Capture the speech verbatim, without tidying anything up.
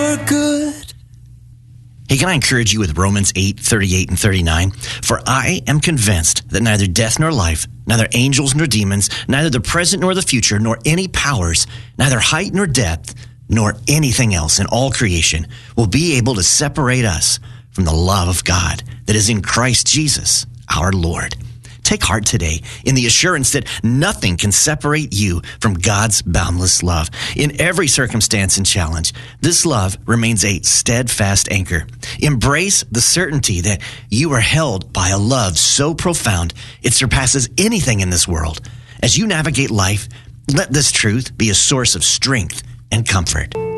for good. Hey, can I encourage you with Romans eight, thirty-eight and thirty-nine? For I am convinced that neither death nor life, neither angels nor demons, neither the present nor the future, nor any powers, neither height nor depth, nor anything else in all creation will be able to separate us from the love of God that is in Christ Jesus, our Lord. Take heart today in the assurance that nothing can separate you from God's boundless love. In every circumstance and challenge, this love remains a steadfast anchor. Embrace the certainty that you are held by a love so profound it surpasses anything in this world. As you navigate life, let this truth be a source of strength and comfort.